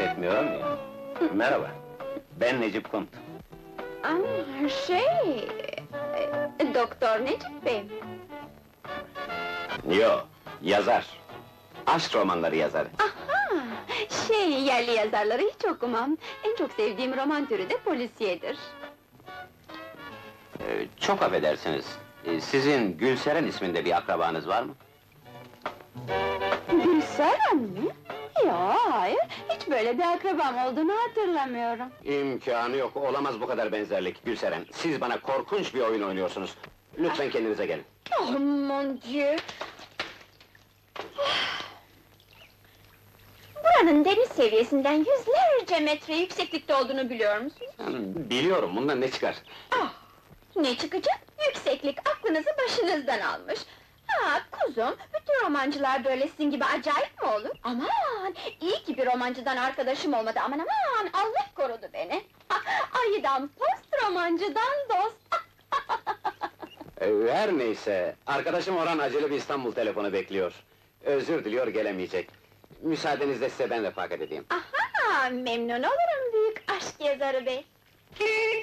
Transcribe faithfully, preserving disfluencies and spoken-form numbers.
etmiyorum ya. Merhaba, ben Necip Kunt. Aa, şey... e, Doktor Necip Bey mi? Yo, yazar. Aşk romanları yazarı. Aha! Şey, yerli yazarları hiç okumam. En çok sevdiğim roman türü de polisiyedir. Ee, çok affedersiniz, ee, sizin Gülseren isminde bir akrabanız var mı? Gülseren mi? Yo, hayır, hiç böyle bir akrabam olduğunu hatırlamıyorum. İmkânı yok, olamaz bu kadar benzerlik Gülseren. Siz bana korkunç bir oyun oynuyorsunuz. Lütfen kendinize gelin. Oh mon Dieu! Buranın deniz seviyesinden yüzlerce metre yükseklikte olduğunu biliyor musunuz? Hanım, biliyorum, bundan ne çıkar? Ah! Ne çıkacak? Yükseklik aklınızı başınızdan almış. Ha kuzum, bütün romancılar böyle sizin gibi acayip mi olur? Aman! İyi ki bir romancıdan arkadaşım olmadı, aman aman! Allah korudu beni! Ayıdan post, romancıdan dost! Ee, her neyse, arkadaşım Orhan acele bir İstanbul telefonu bekliyor. Özür diliyor, gelemeyecek. Müsaadenizle size ben refakat edeyim. Aha! Memnun olurum büyük aşk yazarı bey!